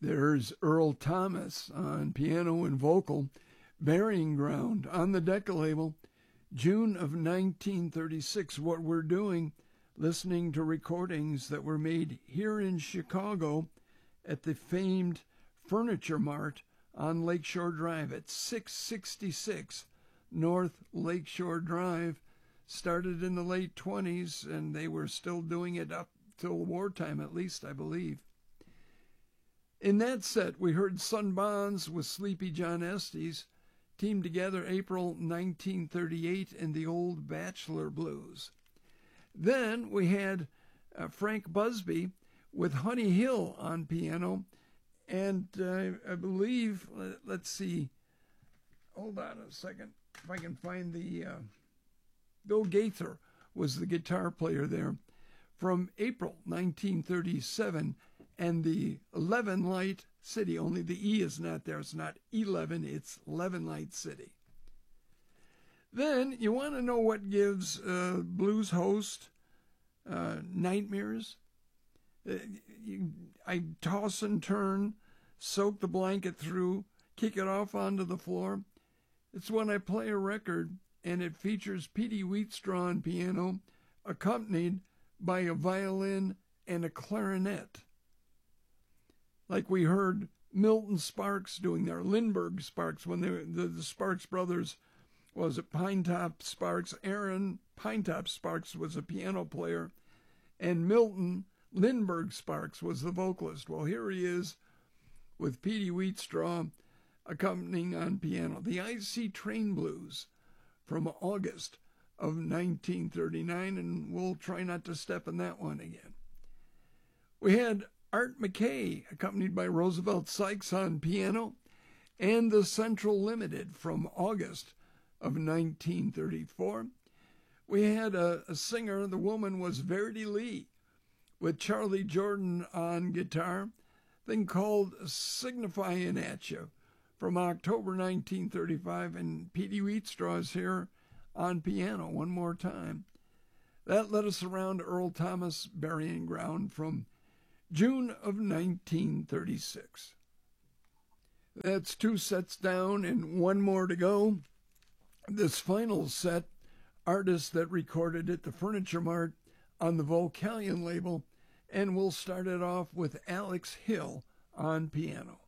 There's Earl Thomas on piano and vocal, Burying Ground on the Decca label, June of 1936. What we're doing, listening to recordings that were made here in Chicago at the famed Furniture Mart on Lakeshore Drive at 666 North Lakeshore Drive. Started in the late 20s, and they were still doing it up till wartime, at least, I believe. In that set, we heard Sun Bonds with Sleepy John Estes, teamed together April 1938 in the Old Bachelor Blues. Then we had Frank Busby with Honey Hill on piano, and I believe, let's see, hold on a second, if I can find Bill Gaither was the guitar player there, from April 1937, and the 11 Light City, only the E is not there. It's not 11, it's 11 Light City. Then you want to know what gives blues host nightmares? I toss and turn, soak the blanket through, kick it off onto the floor. It's when I play a record and it features Petey Wheatstraw on piano, accompanied by a violin and a clarinet. Like we heard Milton Sparks doing there, Lindbergh Sparks, when the Sparks brothers was at Pinetop Sparks. Aaron Pinetop Sparks was a piano player, and Milton Lindbergh Sparks was the vocalist. Well, here he is with Petey Wheatstraw accompanying on piano. The I.C. Train Blues from August of 1939, and we'll try not to step in that one again. We had Art McKay, accompanied by Roosevelt Sykes on piano, and the Central Limited from August of 1934. We had a singer, the woman was Verdi Lee, with Charlie Jordan on guitar, thing called Signifying At You from October 1935, and Petey Wheatstraw is here on piano one more time. That led us around Earl Thomas' Burying Ground from June of 1936. That's two sets down and one more to go. This final set, artists that recorded at the Furniture Mart on the Vocalion label, and we'll start it off with Alex Hill on piano.